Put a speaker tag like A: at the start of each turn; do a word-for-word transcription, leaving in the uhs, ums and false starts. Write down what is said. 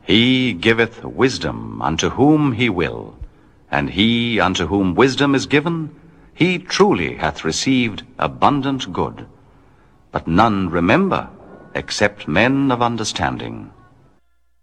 A: He giveth wisdom unto whom he will, and he unto whom wisdom is given, he truly hath received abundant good. But none remember, except men of understanding.